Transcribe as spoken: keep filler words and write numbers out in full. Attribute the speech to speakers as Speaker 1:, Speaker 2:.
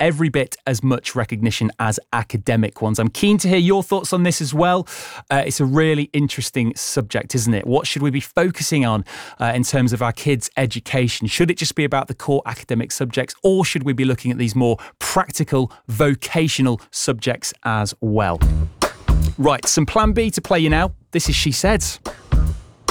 Speaker 1: every bit as much recognition as academic ones. I'm keen to hear your thoughts on this as well. Uh, it's a really interesting subject, isn't it? What should we be focusing on uh, in terms of our kids' education? Should it just be about the core academic subjects, or should we be looking at these more practical, vocational subjects as well? Right, some Plan B to play you now. This is She Said.